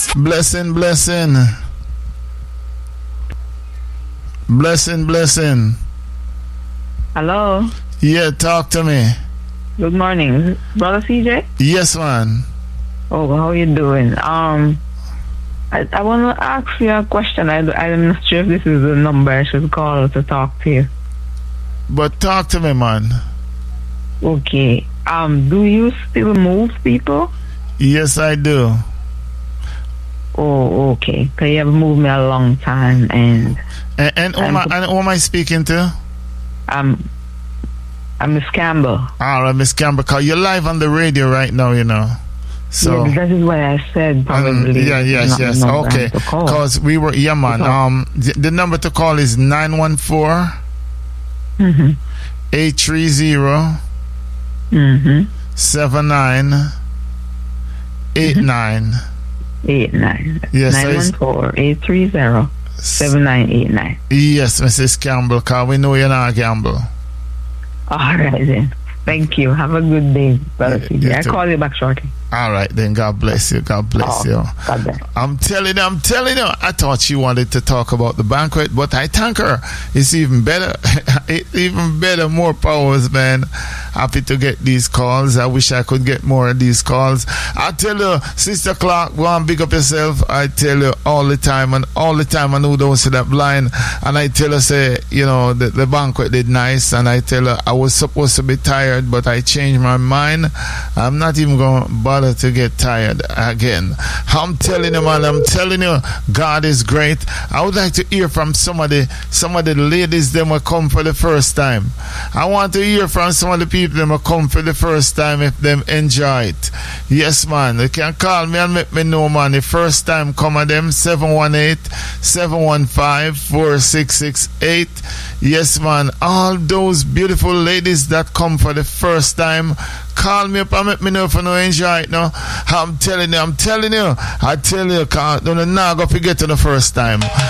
Blessing, blessing. Blessing, blessing. Hello. Yeah, talk to me. Good morning, Brother CJ. Yes, man. Oh, how you doing? I want to ask you a question. I'm not sure if this is the number I should call to talk to you. But talk to me, man. Okay. Do you still move people? Yes, I do. Oh, okay. Because you have moved me a long time, and who am I speaking to? I'm Miss Campbell. All right, Miss Campbell, cause you're live on the radio right now, you know. So yeah, that is why I said probably. Yes. Okay. Because we were, man. The number to call is 914 830 7989. 89. Yes, 914-830-7989. Yes, Mrs. Campbell, because we know you're not Campbell. All right, then. Thank you. Have a good day, Brother CJ. I'll call you back shortly. All right, then. God bless you. God bless you. God bless. I'm telling you. I thought she wanted to talk about the banquet, but I thank her. It's even better. Even better. More powers, man. Happy to get these calls. I wish I could get more of these calls. I tell you, Sister Clark, go and big up yourself. I tell you all the time, and all the time I know don't see that blind. And I tell her, say, you know, the banquet did nice. And I tell her I was supposed to be tired, but I changed my mind. I'm not even going to bother to get tired again. I'm telling you, man, God is great. I would like to hear from some of the ladies that will come for the first time. I want to hear from some of the people that will come for the first time if them enjoy it. Yes, man. You can call me and make me know, man. The first time come at them 718-715-4668. Yes, man. All those beautiful ladies that come for the first time, call me up and make me know if you know enjoy it now. I'm telling you, I tell you, can't not go forget to the first time.